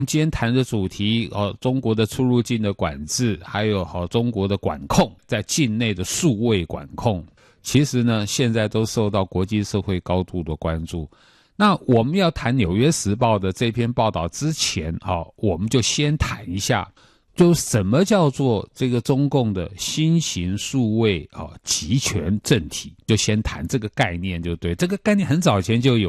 今天谈的主题中国的出入境的管制，还有中国的管控，在境内的数位管控，其实呢现在都受到国际社会高度的关注。那我们要谈《纽约时报》的这篇报道之前我们就先谈一下，就什么叫做这个中共的新型数位集权政体，就先谈这个概念就对。这个概念很早前就有